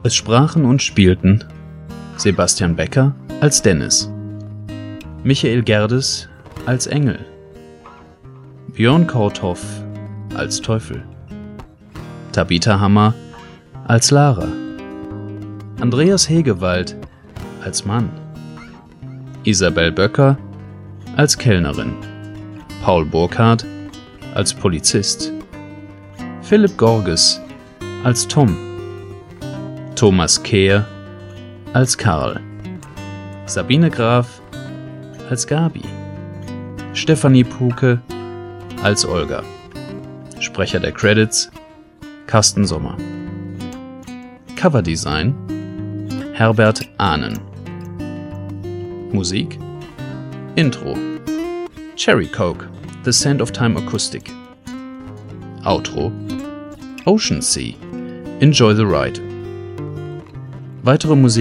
Es sprachen und spielten Sebastian Becker als Dennis, Michael Gerdes als Engel, Björn Kauthoff als Teufel, Tabitha Hammer als Lara, Andreas Hegewald als Mann, Isabel Böcker als Kellnerin, Paul Burkhardt als Polizist, Philipp Gorges als Tom, Thomas Kehr als Karl, Sabine Graf als Gabi, Stefanie Puke als Olga. Sprecher der Credits: Carsten Sommer. Coverdesign: Herbert Ahnen. Musik: Intro: Cherry Coke, The Sand of Time Acoustic. Outro: Ocean Sea, Enjoy the Ride. Weitere Musik